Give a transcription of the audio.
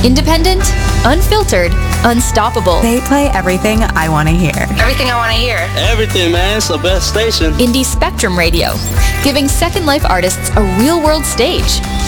Independent, unfiltered, unstoppable. They play everything I want to hear. Everything I want to hear. Everything, man. It's the best station. Indie Spectrum Radio, giving Second Life artists a real-world stage.